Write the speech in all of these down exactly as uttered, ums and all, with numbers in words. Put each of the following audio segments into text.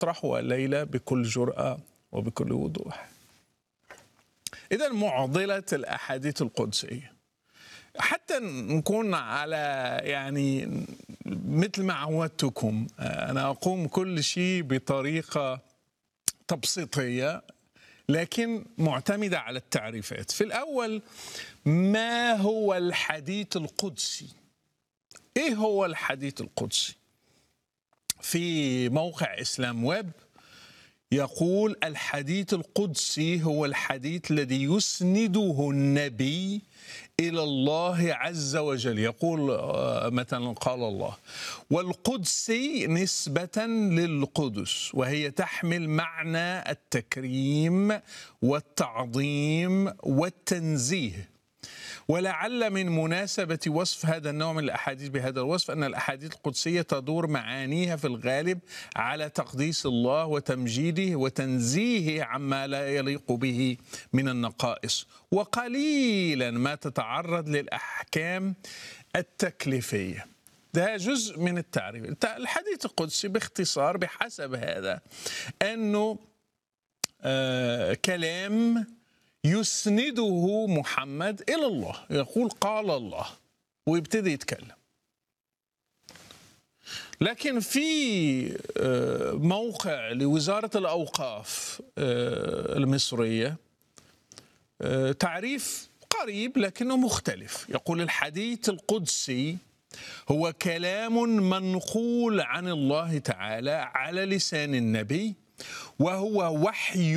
أطرحه الليلة بكل جرأة وبكل وضوح. إذا معضلة الأحاديث القدسية، حتى نكون على يعني مثل ما عودتكم، أنا أقوم كل شيء بطريقة تبسيطية لكن معتمدة على التعريفات. في الأول، ما هو الحديث القدسي؟ إيه هو الحديث القدسي؟ في موقع إسلام ويب يقول: الحديث القدسي هو الحديث الذي يسنده النبي إلى الله عز وجل. يقول مثلا قال الله، والقدسي نسبة للقدس، وهي تحمل معنى التكريم والتعظيم والتنزيه. ولعل من مناسبة وصف هذا النوع من الأحاديث بهذا الوصف أن الأحاديث القدسية تدور معانيها في الغالب على تقديس الله وتمجيده وتنزيهه عما لا يليق به من النقائص، وقليلا ما تتعرض للأحكام التكليفية. ده جزء من التعريف. الحديث القدسي باختصار بحسب هذا أنه آه كلام يسنده محمد إلى الله، يقول قال الله ويبتدي يتكلم. لكن في موقع لوزارة الأوقاف المصرية تعريف قريب لكنه مختلف، يقول: الحديث القدسي هو كلام منقول عن الله تعالى على لسان النبي، وهو وحي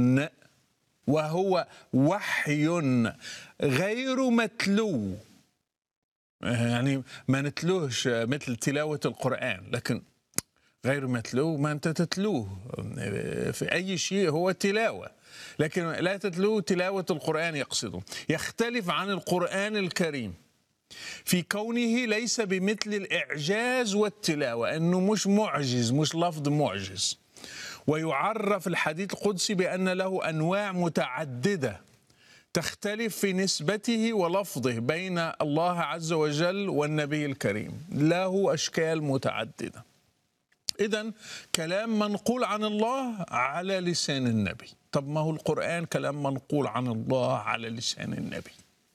وهو وحي غير متلو. يعني ما نتلوهش مثل تلاوة القرآن، لكن غير متلو ما أنت تتلوه في أي شيء، هو تلاوة، لكن لا تتلوه تلاوة القرآن. يقصده يختلف عن القرآن الكريم في كونه ليس بمثل الإعجاز والتلاوة، أنه مش معجز، مش لفظ معجز. ويعرف الحديث القدسي بأن له أنواع متعددة تختلف في نسبته ولفظه بين الله عز وجل والنبي الكريم، له أشكال متعددة. إذن كلام منقول عن الله على لسان النبي. طب ما هو القرآن كلام منقول عن الله على لسان النبي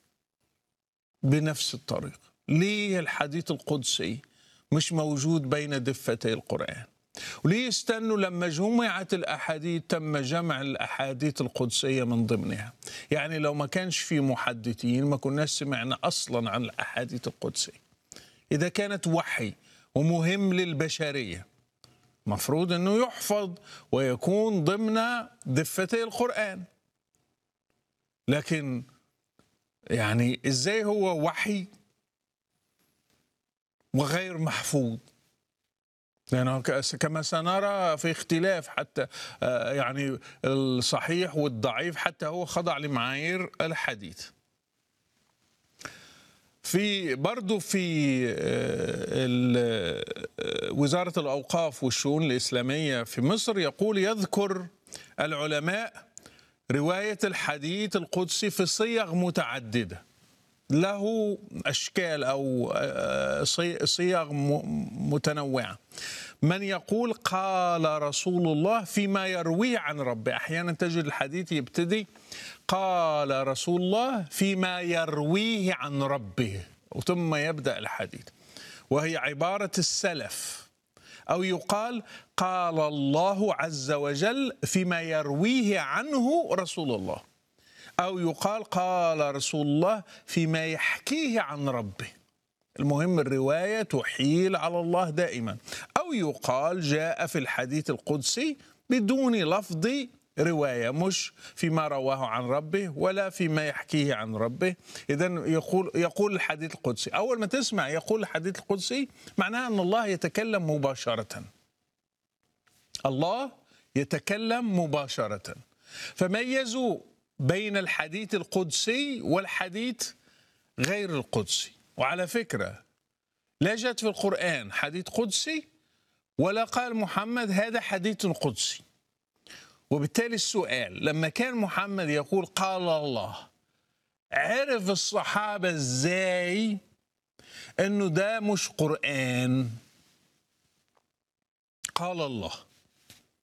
بنفس الطريقة. ليه الحديث القدسي مش موجود بين دفتي القرآن؟ وليه استنوا لما جمعت الأحاديث تم جمع الأحاديث القدسية من ضمنها؟ يعني لو ما كانش في محدثين ما كناش سمعنا أصلا عن الأحاديث القدسية. إذا كانت وحي ومهم للبشرية، مفروض أنه يحفظ ويكون ضمن دفتي القرآن. لكن يعني إزاي هو وحي وغير محفوظ؟ لأنه كما سنرى في اختلاف حتى يعني الصحيح والضعيف، حتى هو خضع لمعايير الحديث. في برضو في وزارة الأوقاف والشؤون الإسلامية في مصر يقول: يذكر العلماء رواية الحديث القدسي في صيغ متعددة، له أشكال أو صيغ متنوعة. من يقول قال رسول الله فيما يرويه عن ربه، أحيانا تجد الحديث يبتدي قال رسول الله فيما يرويه عن ربه ثم يبدأ الحديث، وهي عبارة السلف. أو يقال قال الله عز وجل فيما يرويه عنه رسول الله، أو يقال قال رسول الله فيما يحكيه عن ربه. المهم الرواية تحيل على الله دائما. أو يقال جاء في الحديث القدسي بدون لفظ رواية، مش فيما رواه عن ربه ولا فيما يحكيه عن ربه. إذن يقول يقول الحديث القدسي، أول ما تسمع يقول الحديث القدسي معناها أن الله يتكلم مباشرة. الله يتكلم مباشرة. فميزوا بين الحديث القدسي والحديث غير القدسي. وعلى فكرة لا جاءت في القرآن حديث قدسي ولا قال محمد هذا حديث قدسي. وبالتالي السؤال، لما كان محمد يقول قال الله، عرف الصحابة ازاي انه ده مش قرآن؟ قال الله